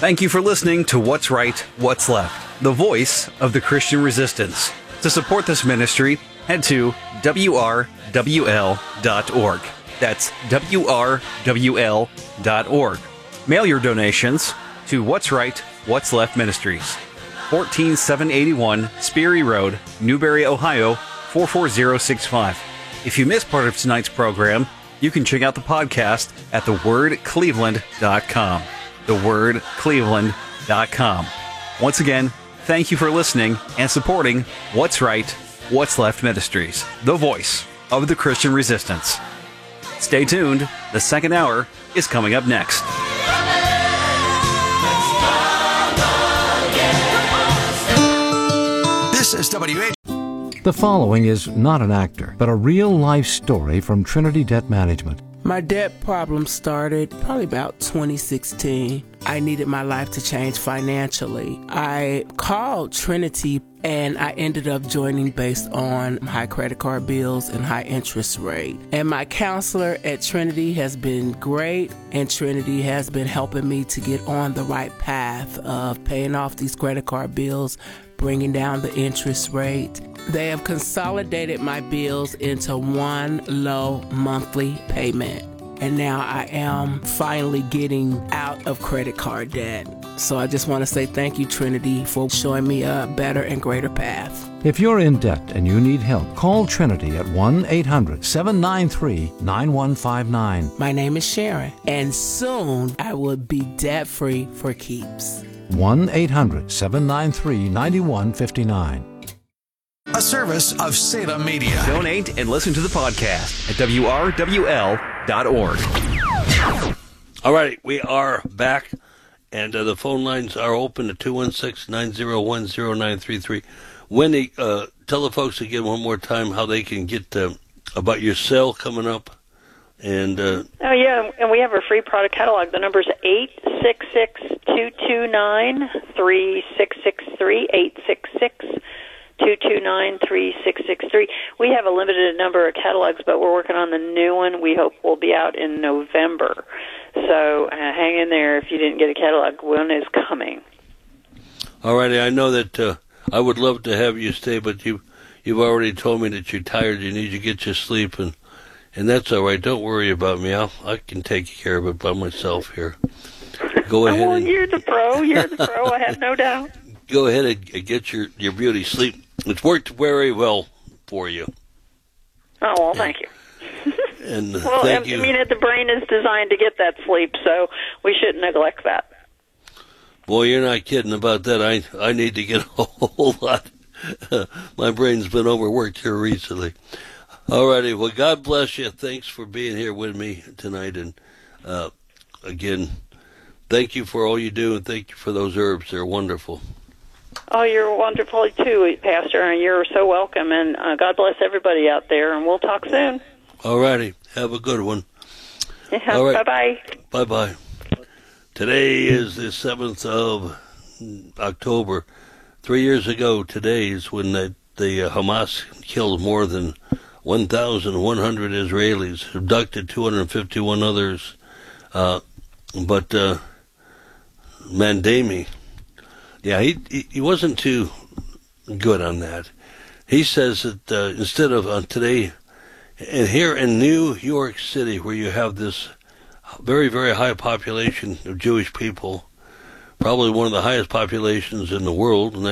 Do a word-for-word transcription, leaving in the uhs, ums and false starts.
Thank you for listening to What's Right, What's Left, the voice of the Christian resistance. To support this ministry, head to W R W L dot org. That's W R W L dot org. Mail your donations to What's Right, What's Left Ministries, one four seven eight one Sperry Road, Newberry, Ohio, four four zero six five. If you missed part of tonight's program, you can check out the podcast at the word cleveland dot com. the word cleveland dot com. Once again, thank you for listening and supporting What's Right, What's Left Ministries, the voice of the Christian resistance. Stay tuned. The second hour is coming up next. This is W H. The following is not an actor, but a real-life story from Trinity Debt Management. My debt problem started probably about twenty sixteen. I needed my life to change financially. I called Trinity and I ended up joining based on high credit card bills and high interest rate. And my counselor at Trinity has been great, and Trinity has been helping me to get on the right path of paying off these credit card bills, bringing down the interest rate. They have consolidated my bills into one low monthly payment. And now I am finally getting out of credit card debt. So I just want to say thank you, Trinity, for showing me a better and greater path. If you're in debt and you need help, call Trinity at one eight hundred seven nine three nine one five nine. My name is Sharon, and soon I will be debt-free for keeps. one eight hundred seven nine three nine one five nine. A service of Salem Media. Donate and listen to the podcast at W R W L dot org. All right, we are back, and uh, the phone lines are open at two one six, nine zero one, zero nine three three. Wendy, uh, tell the folks again one more time how they can get uh, about your sale coming up. And uh, oh, yeah, and we have our free product catalog. The number is eight six six, two two nine, three six six three, eight six six, two two nine, three six six three. We have a limited number of catalogs, but we're working on the new one. We hope will be out in November. So uh, hang in there if you didn't get a catalog. One is coming. All righty, I know that uh, I would love to have you stay, but you, you've already told me that you're tired, you need to get your sleep, and, and that's all right. Don't worry about me. I'll, I can take care of it by myself here. Go ahead. Well, and, you're the pro. You're the pro. I have no doubt. Go ahead and get your, your beauty sleep. It's worked very well for you. Oh, well, and, thank you. And uh, well, thank I, you. I mean, the brain is designed to get that sleep, so we shouldn't neglect that. Boy, you're not kidding about that. I I need to get a whole lot. My brain's been overworked here recently. All righty. Well, God bless you. Thanks for being here with me tonight. And uh, again, thank you for all you do, and thank you for those herbs. They're wonderful. Oh, you're wonderful too, Pastor, and you're so welcome. And uh, God bless everybody out there, and we'll talk soon. All righty. Have a good one. Yeah, all right. Bye-bye. Bye-bye. Today is the seventh of October. Three years ago today is when the, the uh, Hamas killed more than one thousand one hundred Israelis, abducted two hundred fifty-one others. Uh, but uh, Mandami, yeah, he, he he wasn't too good on that. He says that uh, instead of uh, today, and here in New York City, where you have this very, very high population of Jewish people, probably one of the highest populations in the world, and